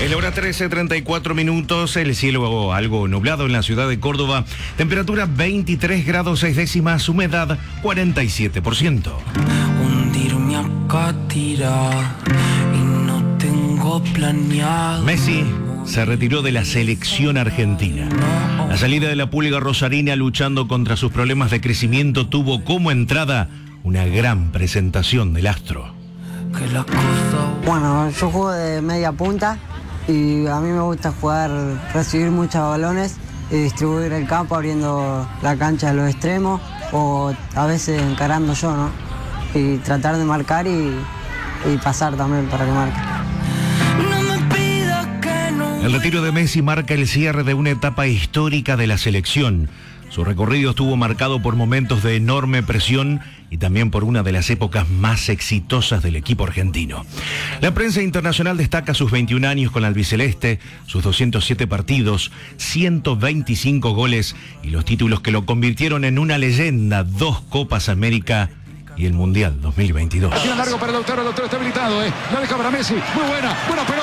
Es la hora 13:34 minutos, el cielo algo nublado en la ciudad de Córdoba, temperatura 23 grados 6 décimas, humedad 47%. Hundirme acá tirar y no tengo planeado. Messi se retiró de la selección argentina. La salida de la Pulga Rosarina luchando contra sus problemas de crecimiento tuvo como entrada una gran presentación del astro. Bueno, yo juego de media punta y a mí me gusta jugar, recibir muchos balones y distribuir el campo abriendo la cancha a los extremos o a veces encarando yo, ¿no? Y tratar de marcar y pasar también para que marque. El retiro de Messi marca el cierre de una etapa histórica de la selección. Su recorrido estuvo marcado por momentos de enorme presión y también por una de las épocas más exitosas del equipo argentino. La prensa internacional destaca sus 21 años con la albiceleste, sus 207 partidos, 125 goles y los títulos que lo convirtieron en una leyenda, 2 Copas América y el Mundial 2022. Tira largo para Lautaro está habilitado, la deja para Messi, muy buena pelota.